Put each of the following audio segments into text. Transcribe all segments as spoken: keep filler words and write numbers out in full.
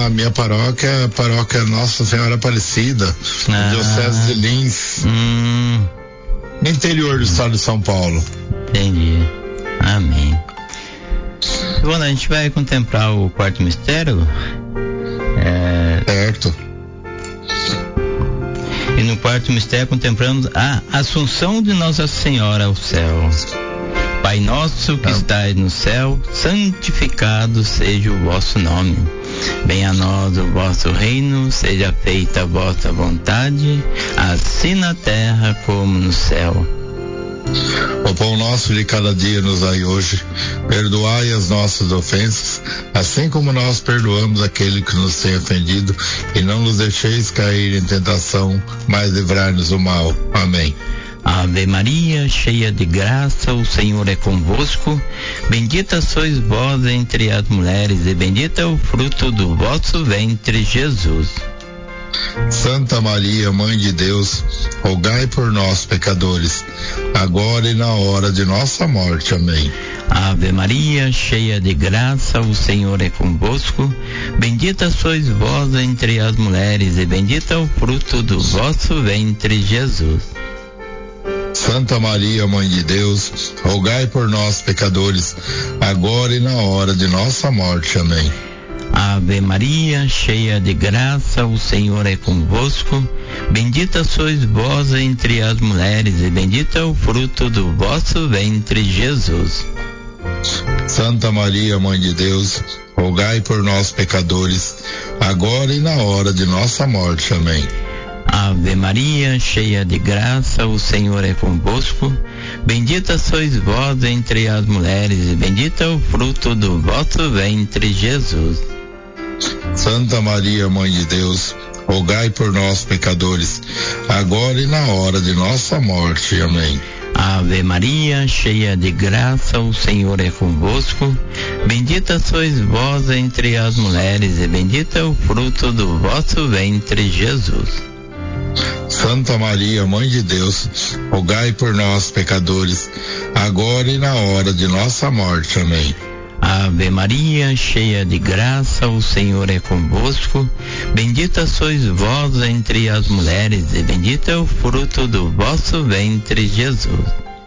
a minha paróquia é a paróquia Nossa Senhora Aparecida, ah, Diocese de Lins, hum, no interior do estado de São Paulo. Entendi. Amém. Bom, a gente vai contemplar o quarto mistério. É... Certo. E no quarto mistério contemplamos a Assunção de Nossa Senhora ao céu. Pai nosso que estais no céu, santificado seja o vosso nome. Venha a nós o vosso reino, seja feita a vossa vontade, assim na terra como no céu. O pão nosso de cada dia nos dai hoje. Perdoai as nossas ofensas, assim como nós perdoamos aquele que nos tem ofendido, e não nos deixeis cair em tentação, mas livrai-nos do mal. Amém. Ave Maria, cheia de graça, o Senhor é convosco. Bendita sois vós entre as mulheres, e bendito é o fruto do vosso ventre, Jesus. Santa Maria, Mãe de Deus, rogai por nós, pecadores, agora e na hora de nossa morte. Amém. Ave Maria, cheia de graça, o Senhor é convosco. Bendita sois vós entre as mulheres, e bendito é o fruto do vosso ventre, Jesus. Santa Maria, Mãe de Deus, rogai por nós, pecadores, agora e na hora de nossa morte. Amém. Ave Maria, cheia de graça, o Senhor é convosco. Bendita sois vós entre as mulheres, e bendito é o fruto do vosso ventre, Jesus. Santa Maria, Mãe de Deus, rogai por nós, pecadores, agora e na hora de nossa morte. Amém. Ave Maria, cheia de graça, o Senhor é convosco. Bendita sois vós entre as mulheres, e bendito é o fruto do vosso ventre, Jesus. Santa Maria, Mãe de Deus, rogai por nós, pecadores, agora e na hora de nossa morte. Amém. Ave Maria, cheia de graça, o Senhor é convosco. Bendita sois vós entre as mulheres, e bendito é o fruto do vosso ventre, Jesus. Santa Maria, Mãe de Deus, rogai por nós, pecadores, agora e na hora de nossa morte. Amém. Ave Maria, cheia de graça, o Senhor é convosco. Bendita sois vós entre as mulheres, e bendito é o fruto do vosso ventre, Jesus.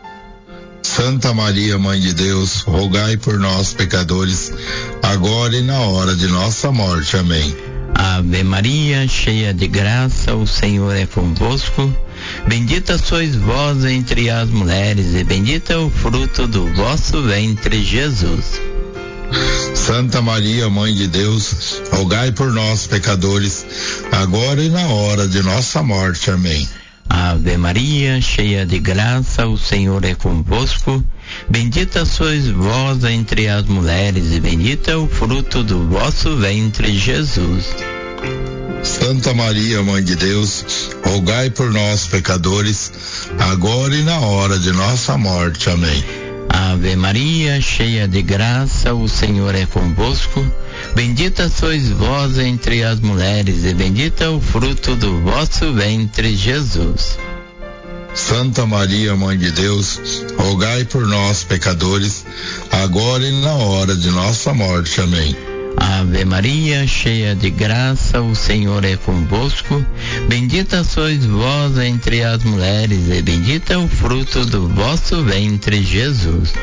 Santa Maria, Mãe de Deus, rogai por nós, pecadores, agora e na hora de nossa morte. Amém. Ave Maria, cheia de graça, o Senhor é convosco. Bendita sois vós entre as mulheres, e bendito é o fruto do vosso ventre, Jesus. Santa Maria, Mãe de Deus, rogai por nós, pecadores, agora e na hora de nossa morte. Amém. Ave Maria, cheia de graça, o Senhor é convosco. Bendita sois vós entre as mulheres, e bendito é o fruto do vosso ventre, Jesus. Santa Maria, Mãe de Deus, rogai por nós, pecadores, agora e na hora de nossa morte. Amém. Ave Maria, cheia de graça, o Senhor é convosco. Bendita sois vós entre as mulheres, e bendito é o fruto do vosso ventre, Jesus. Santa Maria, Mãe de Deus, rogai por nós, pecadores, agora e na hora de nossa morte. Amém. Ave Maria, cheia de graça, o Senhor é convosco. Bendita sois vós entre as mulheres, e bendito é o fruto do vosso ventre, Jesus.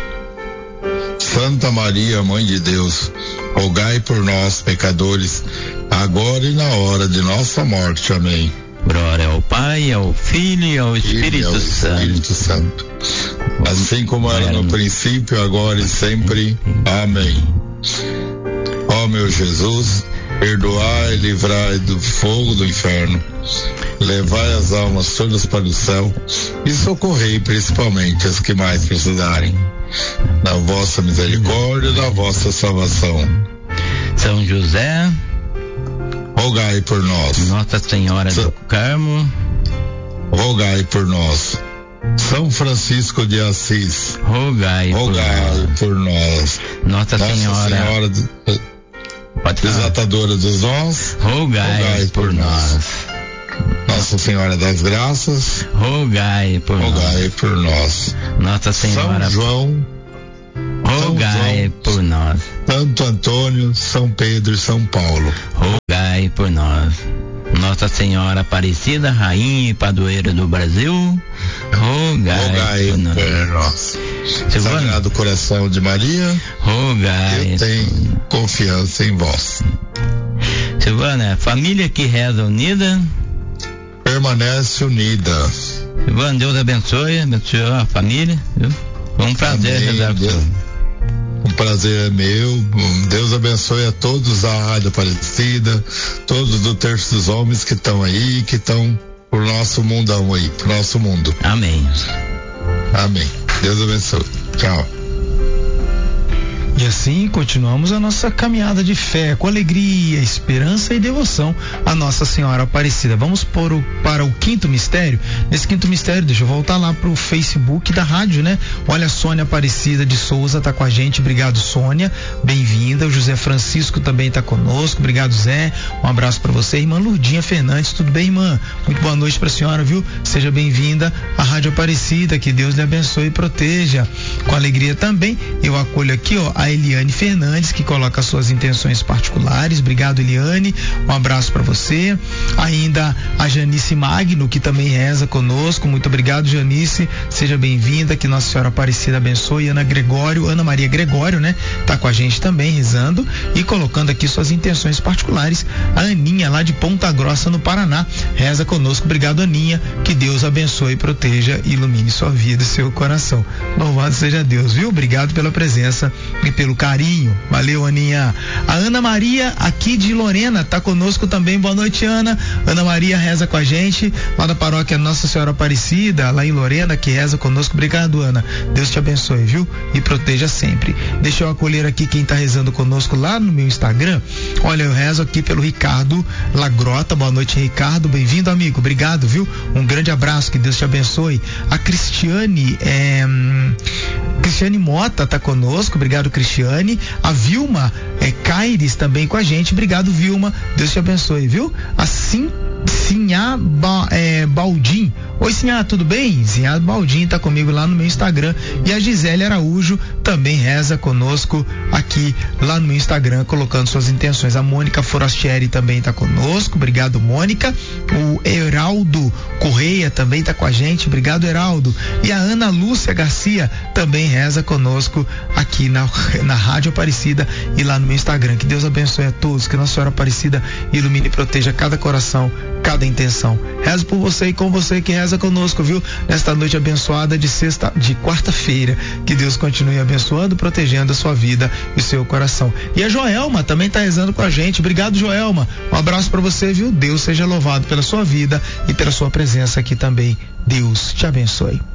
Santa Maria, Mãe de Deus, rogai por nós, pecadores, agora e na hora de nossa morte. Amém. Glória ao Pai, ao Filho e ao Espírito, e ao Santo. Espírito Santo. Assim como era no princípio, agora e sempre. Amém. Ó meu Jesus, perdoai e livrai do fogo do inferno, levai as almas todas para o céu e socorrei principalmente as que mais precisarem da vossa misericórdia e da vossa salvação. São José, rogai por nós. Nossa Senhora Sa- do Carmo, rogai por nós. São Francisco de Assis, rogai, rogai por nós. Nossa, Nossa Senhora, Senhora de- pode falar. Desatadora dos dons, rogai, rogai por, por nós. Nossa Senhora das Graças, Rogai por rogai nós. por nós. Nossa Senhora, São João, rogai São João, por nós. Santo Antônio, São Pedro e São Paulo, Nossa Senhora Aparecida, Rainha e Padroeira do Brasil, rogai, rogai por nós. Sagrado Coração de Maria, rogai. Eu tenho confiança em vós. Silvana, família que reza unida, permanece unida. Silvana, Deus abençoe, abençoe a família, viu? Foi um prazer Amém, rezar com Deus. você. Um prazer é meu. Deus abençoe a todos da Rádio Aparecida, todos do Terço dos Homens que estão aí, que estão pro nosso mundão aí, pro nosso mundo. Amém. Amém. Deus abençoe. Tchau. E assim continuamos a nossa caminhada de fé, com alegria, esperança e devoção a Nossa Senhora Aparecida. Vamos por o, para o quinto mistério. Nesse quinto mistério, deixa eu voltar lá pro Facebook da rádio, né? Olha, a Sônia Aparecida de Souza tá com a gente. Obrigado, Sônia. Bem-vinda. O José Francisco também tá conosco. Obrigado, Zé. Um abraço para você. Irmã Lurdinha Fernandes, tudo bem, irmã? Muito boa noite pra senhora, viu? Seja bem-vinda à Rádio Aparecida. Que Deus lhe abençoe e proteja. Com alegria também, eu acolho aqui, ó, a Eliane Fernandes, que coloca suas intenções particulares. Obrigado, Eliane. Um abraço para você. Ainda a Janice Magno, que também reza conosco. Muito obrigado, Janice. Seja bem-vinda. Que Nossa Senhora Aparecida abençoe. Ana Gregório, Ana Maria Gregório, né? Tá com a gente também, rezando e colocando aqui suas intenções particulares. A Aninha, lá de Ponta Grossa, no Paraná, reza conosco. Obrigado, Aninha. Que Deus abençoe, proteja e ilumine sua vida e seu coração. Louvado seja Deus, viu? Obrigado pela presença e pelo carinho. Valeu, Aninha. A Ana Maria, aqui de Lorena, tá conosco também. Boa noite, Ana. Ana Maria reza com a gente, lá da paróquia Nossa Senhora Aparecida, lá em Lorena, que reza conosco. Obrigado, Ana. Deus te abençoe, viu? E proteja sempre. Deixa eu acolher aqui quem tá rezando conosco lá no meu Instagram. Olha, eu rezo aqui pelo Ricardo Lagrota. Boa noite, Ricardo. Bem-vindo, amigo. Obrigado, viu? Um grande abraço, que Deus te abençoe. A Cristiane, é... Cristiane Mota tá conosco. Obrigado, Cristiane. A Vilma é, Caires também com a gente. Obrigado, Vilma. Deus te abençoe, viu? Assim, Sinhá ba, é, Baldim. Oi, Sinhá, tudo bem? Sinhá Baldim tá comigo lá no meu Instagram. E a Gisele Araújo também reza conosco aqui lá no meu Instagram, colocando suas intenções. A Mônica Forastieri também tá conosco. Obrigado, Mônica. O Heraldo Correia também tá com a gente. Obrigado, Heraldo. E a Ana Lúcia Garcia também reza conosco aqui na, na Rádio Aparecida e lá no meu Instagram. Que Deus abençoe a todos, que Nossa Senhora Aparecida ilumine e proteja cada coração, cada intenção. Rezo por você e com você que reza conosco, viu? Nesta noite abençoada de sexta, de quarta-feira. Que Deus continue abençoando, protegendo a sua vida e o seu coração. E a Joelma também tá rezando com a gente. Obrigado, Joelma. Um abraço para você, viu? Deus seja louvado pela sua vida e pela sua presença aqui também. Deus te abençoe.